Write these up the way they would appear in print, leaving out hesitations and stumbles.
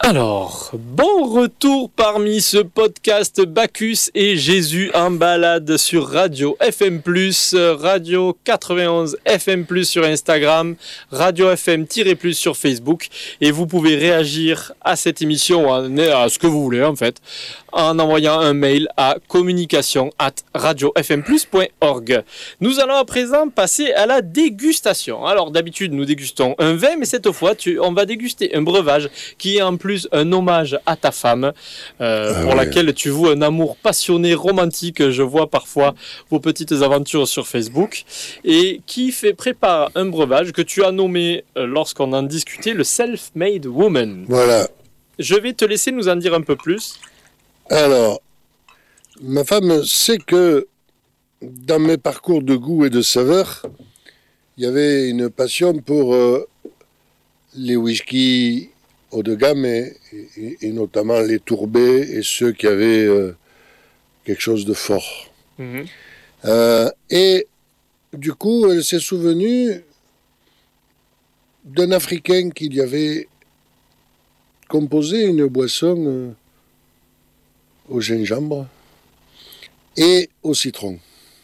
Alors, bon retour parmi ce podcast Bacchus et Jésus en balade sur Radio FM+, Radio 91 FM+, sur Instagram, Radio FM-+ sur Facebook. Et vous pouvez réagir à cette émission, à ce que vous voulez en fait, en envoyant un mail à communication@radiofmplus.org. Nous allons à présent passer à la dégustation. Alors d'habitude nous dégustons un vin, mais cette fois on va déguster un breuvage qui est en plus un hommage à ta femme, pour laquelle tu voues un amour passionné, romantique. Je vois parfois vos petites aventures sur Facebook, et qui prépare un breuvage que tu as nommé, lorsqu'on en discutait, le Self-Made Woman. Voilà. Je vais te laisser nous en dire un peu plus. Alors, ma femme sait que dans mes parcours de goût et de saveur, il y avait une passion pour les whiskies haut de gamme et notamment les tourbés et ceux qui avaient quelque chose de fort. Mmh. Et du coup, elle s'est souvenue d'un Africain qui lui avait composé une boisson au gingembre et au citron.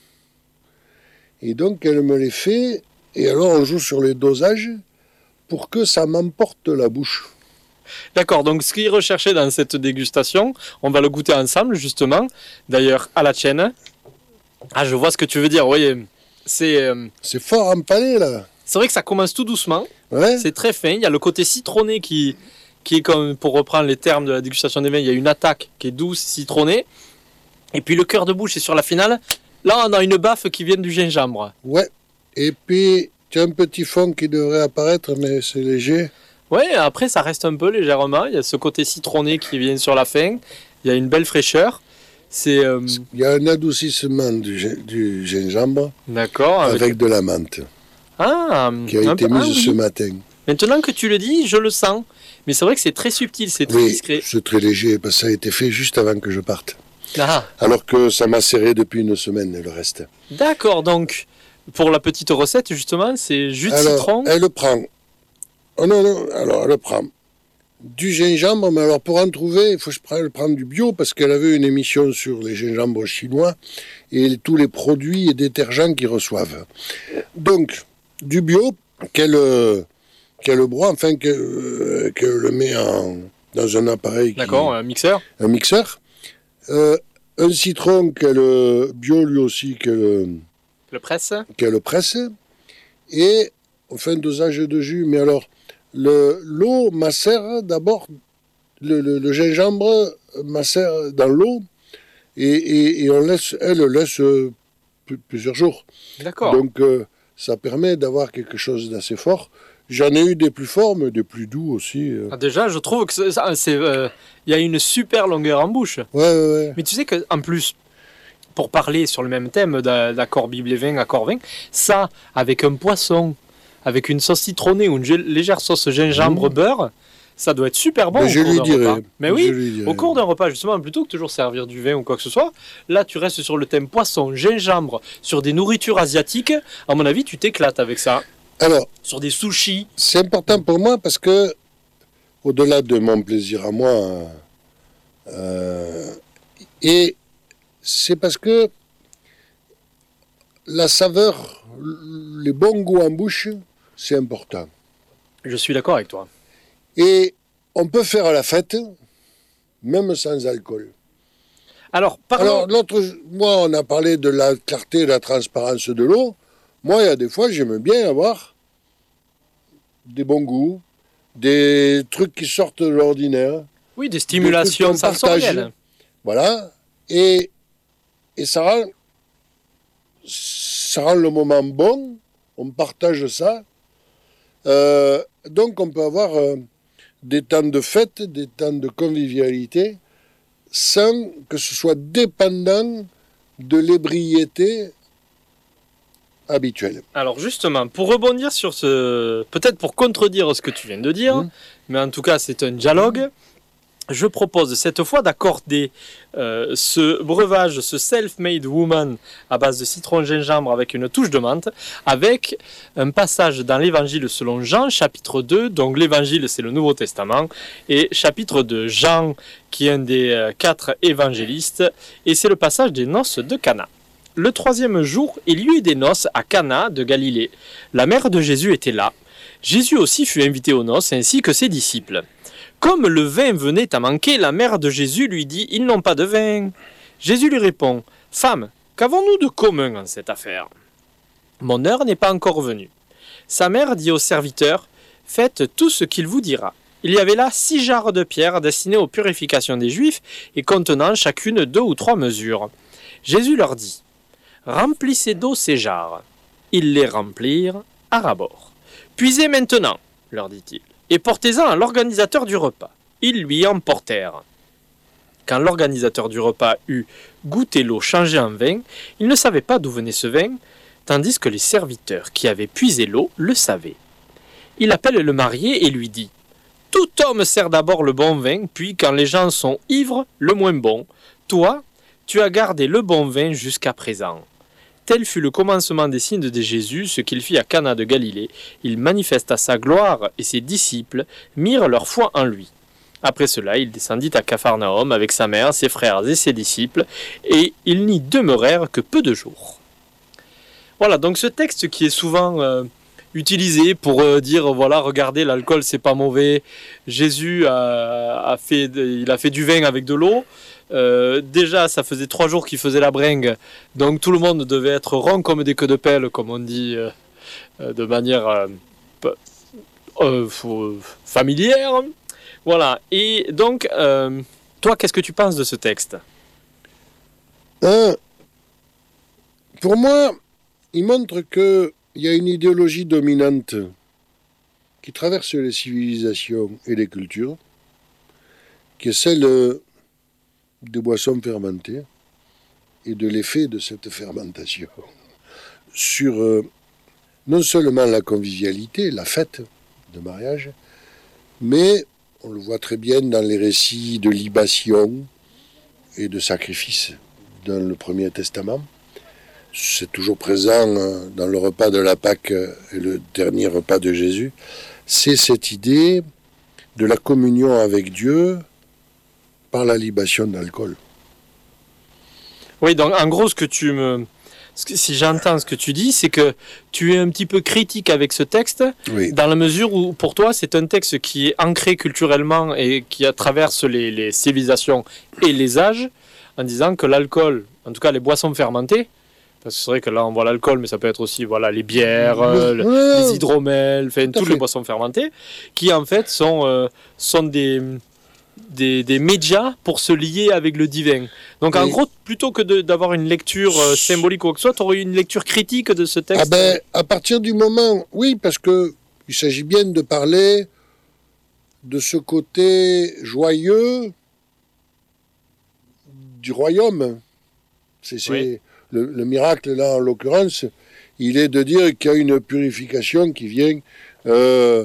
Et donc, elle me les fait, et alors on joue sur les dosages pour que ça m'emporte la bouche. D'accord, donc ce qui est recherché dans cette dégustation, on va le goûter ensemble justement, d'ailleurs à la tienne. Ah, je vois ce que tu veux dire, oui, c'est fort empalé là. C'est vrai que ça commence tout doucement, ouais. C'est très fin, il y a le côté citronné qui est comme, pour reprendre les termes de la dégustation des vins, il y a une attaque qui est douce, citronnée, et puis le cœur de bouche, et sur la finale, là on a une baffe qui vient du gingembre. Ouais, et puis tu as un petit fond qui devrait apparaître, mais c'est léger. Oui, après ça reste un peu légèrement, il y a ce côté citronné qui vient sur la fin, il y a une belle fraîcheur. Il y a un adoucissement du gingembre. D'accord. Avec de la menthe. Qui a été mise ce matin. Maintenant que tu le dis, je le sens. Mais c'est vrai que c'est très subtil, c'est très discret. C'est très léger, parce que ça a été fait juste avant que je parte. Ah. Alors que ça m'a serré depuis une semaine, le reste. D'accord, donc, pour la petite recette, justement, c'est jus de citron. Elle prend. Oh non, alors elle prend du gingembre, mais alors pour en trouver, il faut que je prenne du bio, parce qu'elle avait une émission sur les gingembres chinois et tous les produits et détergents qu'ils reçoivent. Donc, du bio, qu'elle broie, enfin qu'elle le met dans un appareil. D'accord, un mixeur. Un mixeur. Un citron bio lui aussi, qu'elle presse. Et on fait un dosage de jus, mais alors l'eau macère d'abord, le gingembre macère dans l'eau et elle laisse plusieurs jours. D'accord. Donc ça permet d'avoir quelque chose d'assez fort. J'en ai eu des plus forts, mais des plus doux aussi. Déjà, je trouve que y a une super longueur en bouche. Ouais. Mais tu sais qu'en plus, pour parler sur le même thème d'accord Bible et vin, accord vin, ça, avec un poisson, avec une sauce citronnée ou une légère sauce gingembre beurre, ça doit être super bon. Mais je lui dirai. Mais oui, au cours d'un repas, justement, plutôt que toujours servir du vin ou quoi que ce soit, là, tu restes sur le thème poisson, gingembre, sur des nourritures asiatiques. À mon avis, tu t'éclates avec ça. Alors, sur des sushis. C'est important pour moi parce que, au-delà de mon plaisir à moi, et c'est parce que la saveur, les bons goûts en bouche, c'est important. Je suis d'accord avec toi. Et on peut faire la fête, même sans alcool. Alors, moi, on a parlé de la clarté et de la transparence de l'eau. Moi, il y a des fois, j'aime bien avoir des bons goûts, des trucs qui sortent de l'ordinaire. Oui, des stimulations sensorielles. Voilà. Et ça rend le moment bon. On partage ça. Donc, on peut avoir des temps de fête, des temps de convivialité, sans que ce soit dépendant de l'ébriété habituelle. Alors justement, pour rebondir sur peut-être pour contredire ce que tu viens de dire, mais en tout cas c'est un dialogue. je propose cette fois d'accorder ce breuvage, ce self-made woman à base de citron gingembre avec une touche de menthe, avec un passage dans l'évangile selon Jean, chapitre 2, donc l'évangile c'est le Nouveau Testament, et chapitre 2, Jean qui est un des 4 évangélistes, et c'est le passage des noces de Cana. Le 3e jour, il y eut des noces à Cana de Galilée. La mère de Jésus était là. Jésus aussi fut invité aux noces, ainsi que ses disciples. Comme le vin venait à manquer, la mère de Jésus lui dit « Ils n'ont pas de vin ». Jésus lui répond « Femme, qu'avons-nous de commun en cette affaire ? Mon heure n'est pas encore venue. » Sa mère dit au serviteur « Faites tout ce qu'il vous dira. » Il y avait là 6 jarres de pierre destinées aux purifications des Juifs et contenant chacune 2 ou 3 mesures. Jésus leur dit « Remplissez d'eau ces jarres. » Ils les remplirent à ras-bord. « Puisez maintenant, leur dit-il, et portez-en à l'organisateur du repas. » Ils lui en portèrent. Quand l'organisateur du repas eut goûté l'eau changée en vin, il ne savait pas d'où venait ce vin, tandis que les serviteurs qui avaient puisé l'eau le savaient. Il appelle le marié et lui dit « Tout homme sert d'abord le bon vin, puis quand les gens sont ivres, le moins bon. Toi, tu as gardé le bon vin jusqu'à présent. » Tel fut le commencement des signes de Jésus, ce qu'il fit à Cana de Galilée. Il manifesta sa gloire et ses disciples mirent leur foi en lui. Après cela, il descendit à Capharnaüm avec sa mère, ses frères et ses disciples, et ils n'y demeurèrent que peu de jours. Voilà, donc ce texte qui est souvent utilisé pour dire, voilà, regardez, l'alcool c'est pas mauvais, Jésus a fait du vin avec de l'eau. Déjà, ça faisait 3 jours qu'il faisait la bringue, donc tout le monde devait être rond comme des queues de pelle, comme on dit de manière familière. Voilà, et donc, toi, qu'est-ce que tu penses de ce texte ? Pour moi, il montre qu'il y a une idéologie dominante qui traverse les civilisations et les cultures, qui est celle des boissons fermentées et de l'effet de cette fermentation sur non seulement la convivialité, la fête de mariage, mais on le voit très bien dans les récits de libation et de sacrifice dans le Premier Testament. C'est toujours présent dans le repas de la Pâque et le dernier repas de Jésus. C'est cette idée de la communion avec Dieu par la libation d'alcool. Oui, donc en gros, si j'entends ce que tu dis, c'est que tu es un petit peu critique avec ce texte, oui, dans la mesure où pour toi c'est un texte qui est ancré culturellement et qui traverse les civilisations et les âges, en disant que l'alcool, en tout cas les boissons fermentées, parce que c'est vrai que là on voit l'alcool, mais ça peut être aussi voilà, les bières, les hydromels, enfin toutes les boissons fermentées, qui en fait sont des médias pour se lier avec le divin. Donc en gros, plutôt que d'avoir une lecture symbolique ou quoi que ce soit, tu aurais eu une lecture critique de ce texte. À partir du moment, oui, parce que il s'agit bien de parler de ce côté joyeux du royaume. C'est le miracle là, en l'occurrence, il est de dire qu'il y a une purification qui vient dans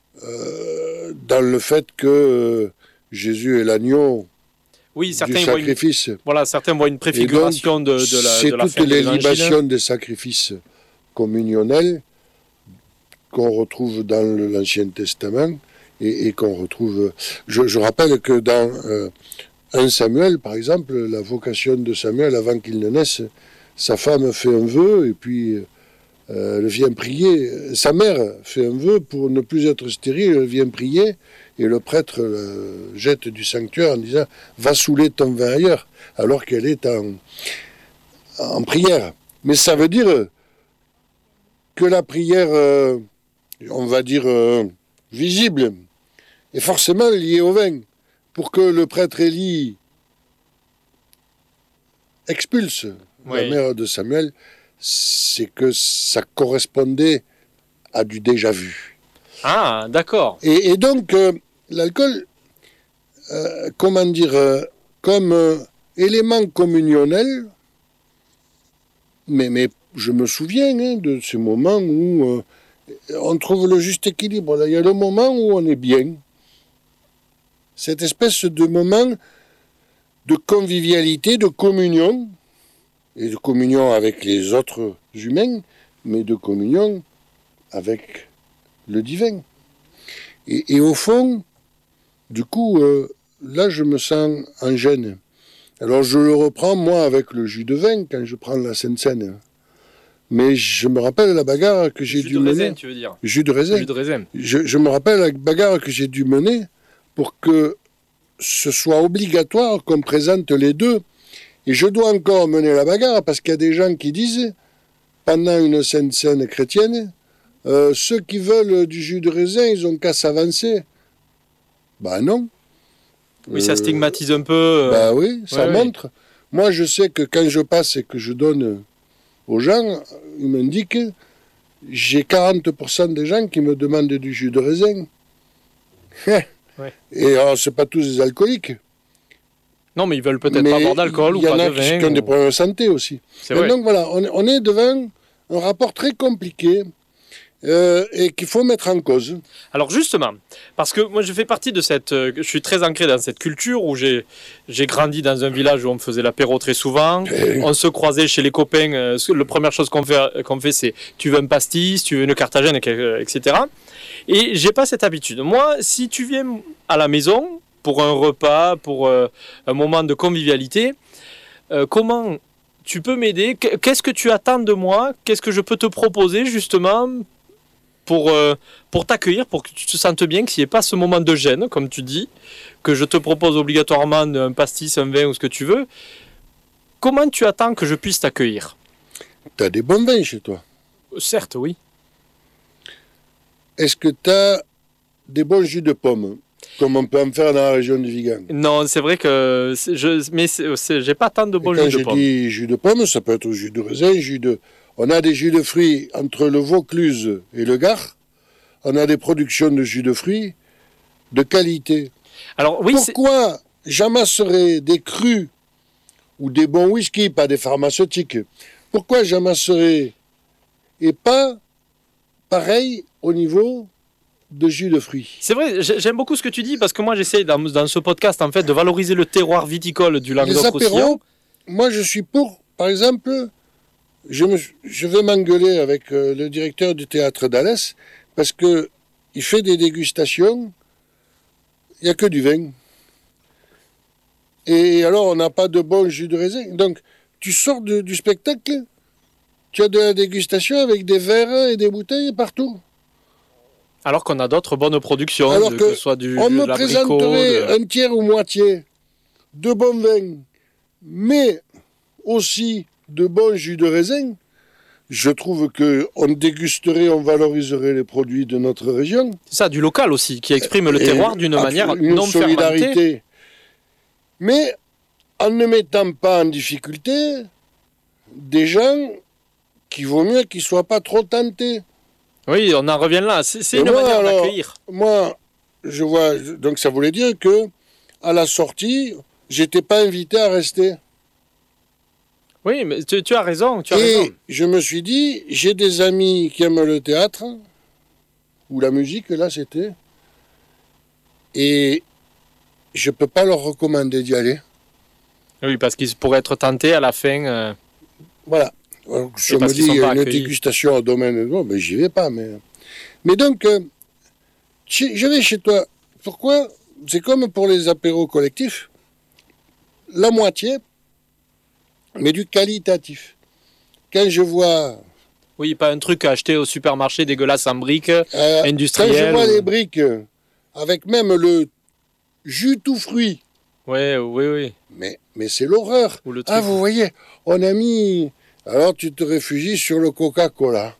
le fait que Jésus est l'agneau du sacrifice. Certains voient une préfiguration de la c'est toutes les libations des sacrifices communionnels qu'on retrouve dans l'Ancien Testament et qu'on retrouve... Je rappelle que dans 1 Samuel, par exemple, la vocation de Samuel, avant qu'il ne naisse, sa femme fait un vœu et puis elle vient prier. Sa mère fait un vœu pour ne plus être stérile, elle vient prier. Et le prêtre jette du sanctuaire en disant « Va saouler ton vin ailleurs », alors qu'elle est en prière. Mais ça veut dire que la prière, on va dire visible, est forcément liée au vin. Pour que le prêtre Élie expulse la mère de Samuel, c'est que ça correspondait à du déjà vu. Ah, d'accord. Et donc, l'alcool, comme élément communionnel, mais je me souviens de ces moments où on trouve le juste équilibre. Là, il y a le moment où on est bien, cette espèce de moment de convivialité, de communion, et de communion avec les autres humains, mais de communion avec le divin. Et au fond, du coup, là, je me sens en gêne. Alors, je le reprends, moi, avec le jus de vin, quand je prends la Sainte Seine. Mais je me rappelle la bagarre que j'ai dû mener. Jus de raisin, tu veux dire? Jus de raisin. Jus de raisin. Je me rappelle la bagarre que j'ai dû mener pour que ce soit obligatoire qu'on présente les deux. Et je dois encore mener la bagarre parce qu'il y a des gens qui disent, pendant une Sainte Seine chrétienne, ceux qui veulent du jus de raisin, ils ont qu'à s'avancer. Ben non. Oui, ça stigmatise un peu. Ben oui, ça montre. Oui. Moi, je sais que quand je passe et que je donne aux gens, ils m'indiquent, j'ai 40% des gens qui me demandent du jus de raisin. Ouais. Et alors, c'est pas tous des alcooliques. Non, mais ils veulent peut-être pas boire d'alcool ou pas de vin. Il y en a qui ont des problèmes de santé aussi. Donc voilà, on est devant un rapport très compliqué et qu'il faut mettre en cause. Alors justement, parce que moi je fais partie de cette... je suis très ancré dans cette culture où j'ai grandi dans un village où on faisait l'apéro très souvent. On se croisait chez les copains. La première chose qu'on fait, c'est tu veux un pastis, tu veux une cartagène, etc. Et j'ai pas cette habitude. Moi, si tu viens à la maison pour un repas, pour un moment de convivialité, comment tu peux m'aider? Qu'est-ce que tu attends de moi? Qu'est-ce que je peux te proposer justement pour t'accueillir, pour que tu te sentes bien, qu'il n'y ait pas ce moment de gêne, comme tu dis, que je te propose obligatoirement un pastis, un vin ou ce que tu veux. Comment tu attends que je puisse t'accueillir? Tu as des bons vins chez toi? Certes, oui. Est-ce que tu as des bons jus de pomme, comme on peut en faire dans la région du Vigan? Non, c'est vrai que j'ai pas tant de bons jus de pomme. Quand j'ai dit jus de pomme, ça peut être jus de raisin, on a des jus de fruits entre le Vaucluse et le Gard. On a des productions de jus de fruits de qualité. Alors, oui, pourquoi j'amasserais des crus ou des bons whisky, pas des pharmaceutiques? Pourquoi j'amasserais et pas pareil au niveau de jus de fruits? C'est vrai, j'aime beaucoup ce que tu dis parce que moi j'essaie dans ce podcast en fait de valoriser le terroir viticole du Languedoc-Roussillon. Moi je suis pour, par exemple, je vais m'engueuler avec le directeur du théâtre d'Alès parce que il fait des dégustations, il n'y a que du vin. Et alors on n'a pas de bon jus de raisin. Donc tu sors du spectacle, tu as de la dégustation avec des verres et des bouteilles partout. Alors qu'on a d'autres bonnes productions, alors que ce soit du on me présenterait un tiers ou moitié de bons vins, mais aussi de bons jus de raisin. Je trouve qu'on dégusterait, on valoriserait les produits de notre région. C'est ça, du local aussi, qui exprime le terroir d'une manière non fermentée. Mais en ne mettant pas en difficulté des gens qui vaut mieux qu'ils ne soient pas trop tentés. Oui, on en revient là. C'est une manière d'accueillir. Moi, je vois. Donc ça voulait dire que à la sortie, j'étais pas invité à rester. Oui, mais tu as raison. Et je me suis dit, j'ai des amis qui aiment le théâtre ou la musique. Là, c'était. Et je peux pas leur recommander d'y aller. Oui, parce qu'ils pourraient être tentés à la fin. Voilà. Alors, je me dis, une dégustation au domaine, bon, ben, j'y vais pas. Mais donc, je vais chez toi. Pourquoi? C'est comme pour les apéros collectifs. La moitié, mais du qualitatif. Quand je vois... Oui, pas un truc à acheter au supermarché dégueulasse en briques, industriel. Quand je vois les briques, avec même le jus tout fruit. Oui. Mais c'est l'horreur. Ah, vous voyez, on a mis... Alors tu te réfugies sur le Coca-Cola.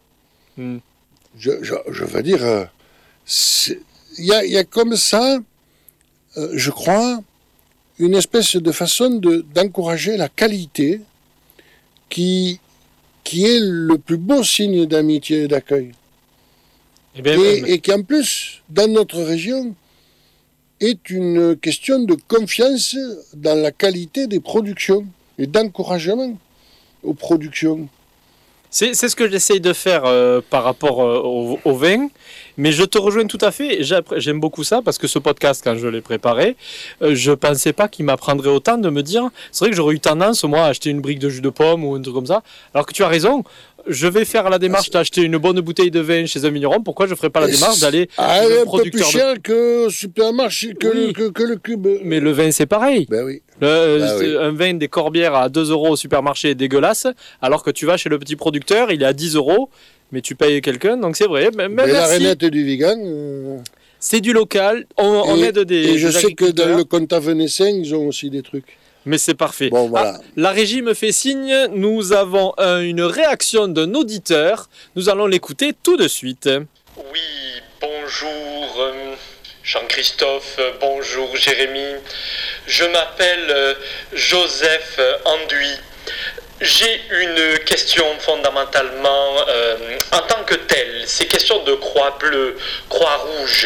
Je veux dire, il y a comme ça, je crois, une espèce de façon d'encourager la qualité qui est le plus beau signe d'amitié et d'accueil. Et qui en plus, dans notre région, est une question de confiance dans la qualité des productions et d'encouragement aux productions. C'est ce que j'essaye de faire par rapport au vin, mais je te rejoins tout à fait. J'aime beaucoup ça parce que ce podcast, quand je l'ai préparé, je pensais pas qu'il m'apprendrait autant de me dire. C'est vrai que j'aurais eu tendance, moi, à acheter une brique de jus de pomme ou un truc comme ça. Alors que tu as raison. Je vais faire la démarche d'acheter une bonne bouteille de vin chez un vigneron. Pourquoi je ne ferais pas la démarche d'aller chez un producteur? Un peu plus cher que au supermarché, que le cube. Mais le vin, c'est pareil. Ben oui. Un vin des Corbières à 2 € au supermarché est dégueulasse, alors que tu vas chez le petit producteur, il est à 10 €, mais tu payes quelqu'un, donc c'est vrai. Mais la rainette du vegan. C'est du local, on aide des Et je sais que agriculteurs. dans le Comtat Venessin, ils ont aussi des trucs. Mais c'est parfait. Bon, voilà. La régie me fait signe, nous avons une réaction d'un auditeur. Nous allons l'écouter tout de suite. Oui, bonjour Jean-Christophe, bonjour Jérémy. Je m'appelle Joseph Anduy. J'ai une question fondamentalement en tant que telle. C'est question de croix bleue, croix rouge,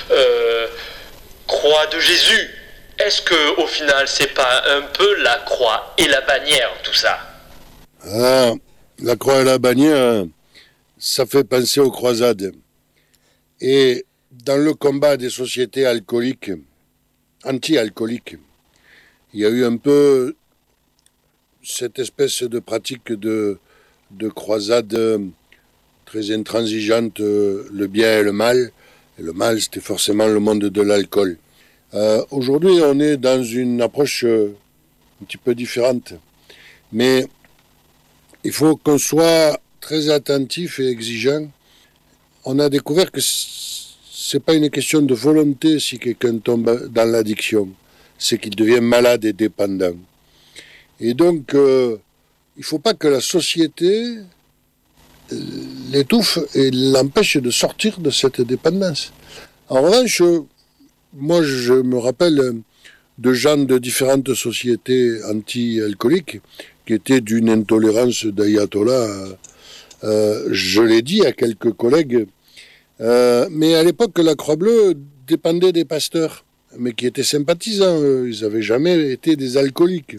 croix de Jésus. Est-ce que au final c'est pas un peu la croix et la bannière tout ça? Ah, la croix et la bannière, ça fait penser aux croisades. Et dans le combat des sociétés alcooliques, anti-alcooliques, il y a eu un peu cette espèce de pratique de croisade très intransigeante, le bien et le mal. Et le mal, c'était forcément le monde de l'alcool. Aujourd'hui, on est dans une approche un petit peu différente. Mais il faut qu'on soit très attentif et exigeant. On a découvert que c'est pas une question de volonté si quelqu'un tombe dans l'addiction. C'est qu'il devient malade et dépendant. Et donc, il ne faut pas que la société l'étouffe et l'empêche de sortir de cette dépendance. En revanche, moi, je me rappelle de gens de différentes sociétés anti-alcooliques qui étaient d'une intolérance d'ayatollah. Je l'ai dit à quelques collègues. Mais à l'époque, la Croix-Bleue dépendait des pasteurs, mais qui étaient sympathisants. Ils n'avaient jamais été des alcooliques.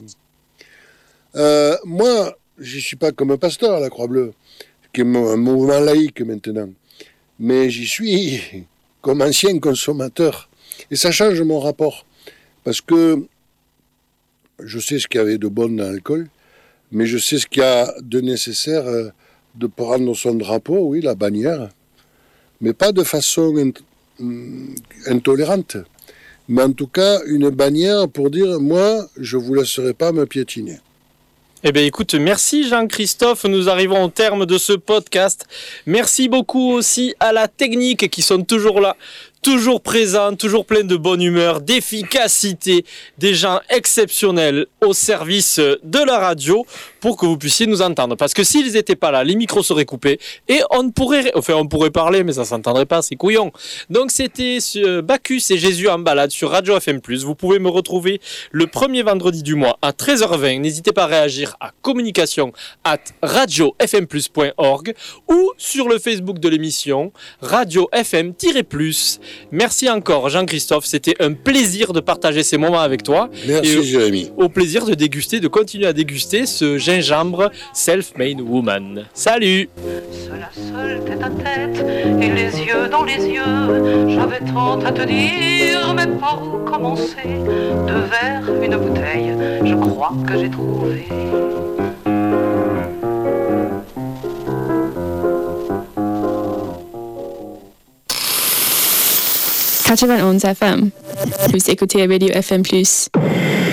Moi, je ne suis pas comme un pasteur à la Croix-Bleue, qui est un mouvement laïque maintenant. Mais j'y suis comme ancien consommateur. Et ça change mon rapport. Parce que je sais ce qu'il y avait de bon dans l'alcool, mais je sais ce qu'il y a de nécessaire de prendre son drapeau, oui, la bannière, mais pas de façon intolérante. Mais en tout cas, une bannière pour dire, moi, je ne vous laisserai pas me piétiner. Eh bien écoute, merci Jean-Christophe, nous arrivons au terme de ce podcast. Merci beaucoup aussi à la technique qui sont toujours là, toujours présents, toujours pleins de bonne humeur, d'efficacité, des gens exceptionnels au service de la radio pour que vous puissiez nous entendre. Parce que s'ils n'étaient pas là, les micros seraient coupés et on pourrait parler, mais ça s'entendrait pas, c'est couillon. Donc c'était Bacchus et Jésus en balade sur Radio FM+. Vous pouvez me retrouver le premier vendredi du mois à 13h20. N'hésitez pas à réagir à communication@radiofm+.org ou sur le Facebook de l'émission Radio FM-+. Merci encore Jean-Christophe, c'était un plaisir de partager ces moments avec toi. Merci Jérémy. Au plaisir de continuer à déguster ce gingembre Self-Made Woman. Salut! Seul à seul, tête à tête, et les yeux dans les yeux, j'avais tant à te dire, mais par où commencer? 2 verres, une bouteille, je crois que j'ai trouvé. FM. Vous écoutez Radio FM+.